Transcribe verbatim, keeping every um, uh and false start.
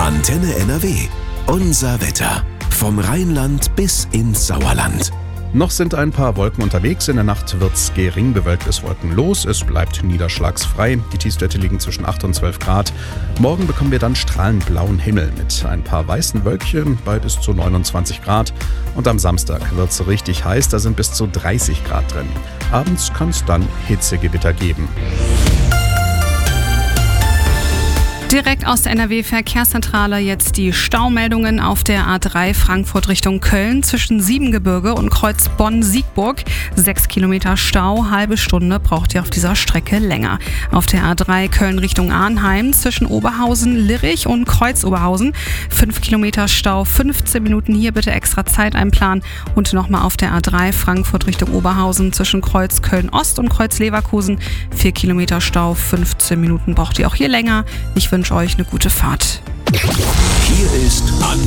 Antenne N R W. Unser Wetter. Vom Rheinland bis ins Sauerland. Noch sind ein paar Wolken unterwegs. In der Nacht wird's gering bewölkt bis wolkenlos. Es bleibt niederschlagsfrei. Die Tiefstwerte liegen zwischen acht und zwölf Grad. Morgen bekommen wir dann strahlend blauen Himmel mit ein paar weißen Wölkchen bei bis zu neunundzwanzig Grad. Und am Samstag wird's richtig heiß. Da sind bis zu dreißig Grad drin. Abends kann es dann Hitzegewitter geben. Direkt aus der N R W-Verkehrszentrale jetzt die Staumeldungen auf der A drei Frankfurt Richtung Köln zwischen Siebengebirge und Kreuz Bonn-Siegburg. Sechs Kilometer Stau, halbe Stunde braucht ihr auf dieser Strecke länger. Auf der A drei Köln Richtung Arnheim zwischen Oberhausen, Lirich und Kreuz Oberhausen. Fünf Kilometer Stau, fünfzehn Minuten, hier bitte extra Zeit einplanen. Und nochmal auf der A drei Frankfurt Richtung Oberhausen zwischen Kreuz Köln-Ost und Kreuz Leverkusen. Vier Kilometer Stau, fünfzehn Minuten braucht ihr auch hier länger. Ich wünsche euch eine gute Fahrt. Hier ist